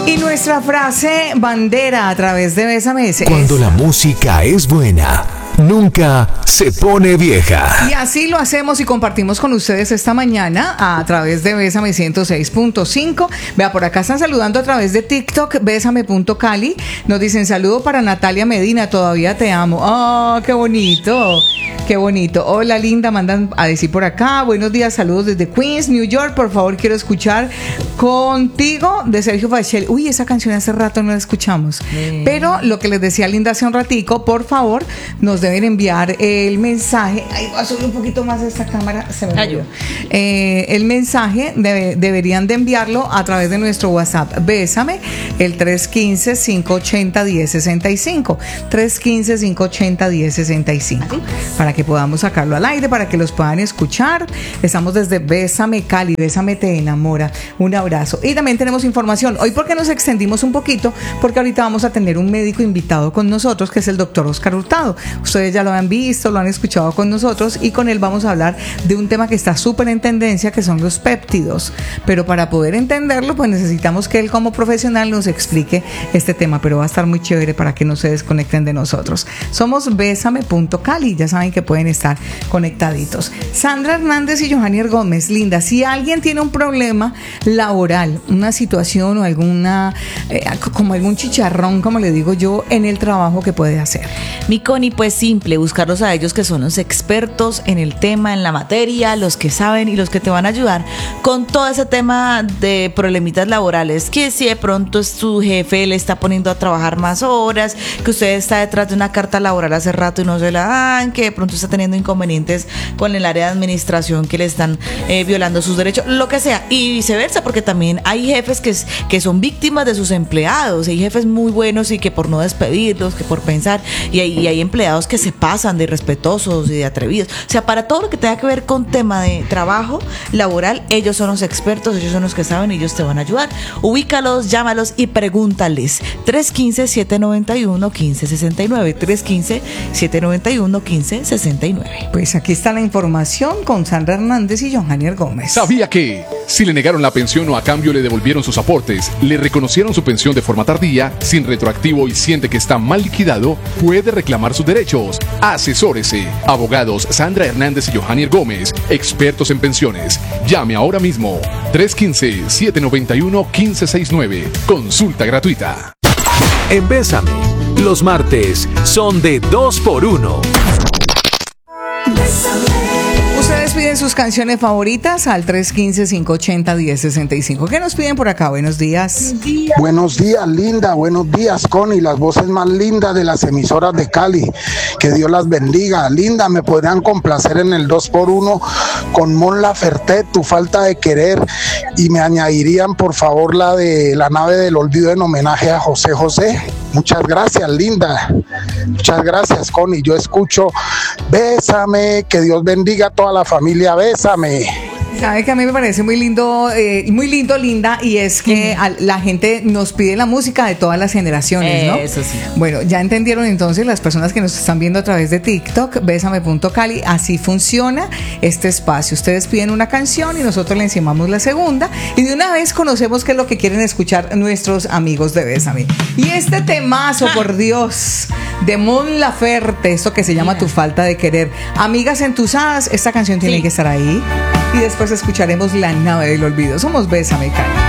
Y nuestra frase bandera a través de Bésame es: cuando la música es buena, nunca se pone vieja. Y así lo hacemos y compartimos con ustedes esta mañana a través de Bésame 106.5. Vea, por acá están saludando a través de TikTok, Bésame.Cali. Nos dicen saludo para Natalia Medina, todavía te amo. ¡Oh, qué bonito! Qué bonito. Hola, linda, mandan a decir por acá. Buenos días, saludos desde Queens, New York. Por favor, quiero escuchar Contigo de Sergio Fachel. Uy, esa canción hace rato no la escuchamos. Pero lo que les decía Linda hace un ratico, por favor, nos deben enviar el mensaje. Ay, voy a subir un poquito más de esta cámara. Se me olvidó. El mensaje deberían de enviarlo a través de nuestro WhatsApp. Bésame, el 315-580-1065. 315-580-1065. Para que podamos sacarlo al aire, para que los puedan escuchar. Estamos desde Bésame Cali, Bésame te enamora. Un abrazo. Y también tenemos información. Hoy, porque nos extendimos un poquito, porque ahorita vamos a tener un médico invitado con nosotros, que es el doctor Oscar Hurtado. Ustedes ya lo han visto, lo han escuchado con nosotros, y con él vamos a hablar de un tema que está súper en tendencia, que son los péptidos. Pero para poder entenderlo, pues necesitamos que él, como profesional, nos explique este tema. Pero va a estar muy chévere para que no se desconecten de nosotros. Somos Bésame.Cali. Ya saben que pueden estar conectaditos. Sandra Hernández y Johannier Gómez. Linda, si alguien tiene un problema laboral, una situación o alguna como algún chicharrón, como le digo yo, en el trabajo, ¿qué puede hacer? Mi Connie, pues simple, buscarlos a ellos, que son los expertos en el tema, en la materia, los que saben y los que te van a ayudar con todo ese tema de problemitas laborales, que si de pronto su jefe le está poniendo a trabajar más horas, que usted está detrás de una carta laboral hace rato y no se la dan, que de pronto está teniendo inconvenientes con el área de administración, que le están violando sus derechos, lo que sea, y viceversa, porque también hay jefes que son víctimas de sus empleados. Hay jefes muy buenos y que por no despedirlos, que por pensar, y hay empleados que se pasan de irrespetuosos y de atrevidos. O sea, para todo lo que tenga que ver con tema de trabajo laboral, ellos son los expertos, ellos son los que saben, ellos te van a ayudar. Ubícalos, llámalos y pregúntales. 315-791-1569. 315-791-1569. Pues aquí está la información con Sandra Hernández y Johannier Gómez. ¿Sabía que si le negaron la pensión o a cambio le devolvieron sus aportes, le reconocieron su pensión de forma tardía, sin retroactivo, y siente que está mal liquidado, puede reclamar sus derechos? Asesórese. Abogados Sandra Hernández y Johannier Gómez, expertos en pensiones. Llame ahora mismo. 315-791-1569. Consulta gratuita. En Bésame, los martes son de 2x1. Ustedes piden sus canciones favoritas al 315-580-1065. ¿Qué nos piden por acá? Buenos días. Buenos días, Linda. Buenos días, Connie. Las voces más lindas de las emisoras de Cali. Que Dios las bendiga. Linda, ¿me podrían complacer en el 2x1 con Mon Laferte, Tu falta de querer? Y me añadirían, por favor, la de La nave del olvido, en homenaje a José José. Muchas gracias, Linda. Muchas gracias, Connie. Yo escucho Bésame. Que Dios bendiga a toda la familia. Bésame. Sabe que a mí me parece muy lindo, Linda, y es que la gente nos pide la música de todas las generaciones, ¿no? Eso sí. Bueno, ya entendieron entonces las personas que nos están viendo a través de TikTok, Bésame.Cali, así funciona este espacio. Ustedes piden una canción y nosotros le encimamos la segunda, y de una vez conocemos qué es lo que quieren escuchar nuestros amigos de Bésame. Y este temazo, por Dios, de Mon Laferte, esto que se llama Tu falta de querer. Amigas entusiasmadas, esta canción tiene que estar ahí. Y después escucharemos La nave del olvido. Somos Bésame, Cali.